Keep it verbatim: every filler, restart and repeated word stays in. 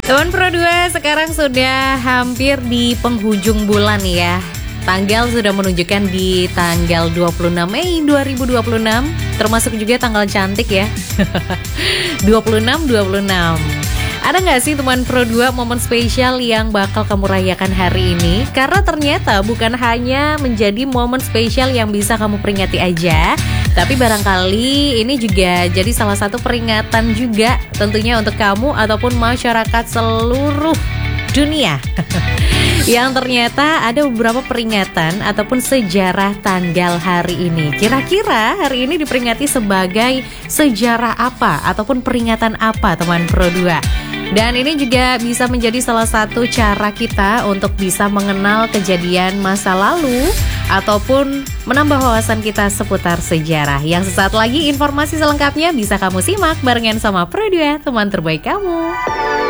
Teman Pro dua, sekarang sudah hampir di penghujung bulan ya. Tanggal sudah menunjukkan di tanggal dua puluh enam Mei dua ribu dua puluh enam. Termasuk juga tanggal cantik ya. dua puluh enam dua puluh enam. Ada nggak sih teman Pro dua momen spesial yang bakal kamu rayakan hari ini? Karena ternyata bukan hanya menjadi momen spesial yang bisa kamu peringati aja, tapi barangkali ini juga jadi salah satu peringatan juga tentunya untuk kamu ataupun masyarakat seluruh dunia. Yang ternyata ada beberapa peringatan ataupun sejarah tanggal hari ini. Kira-kira hari ini diperingati sebagai sejarah apa ataupun peringatan apa teman Pro dua? Dan ini juga bisa menjadi salah satu cara kita untuk bisa mengenal kejadian masa lalu ataupun menambah wawasan kita seputar sejarah. Yang sesaat lagi informasi selengkapnya bisa kamu simak barengan sama Pro dua, teman terbaik kamu.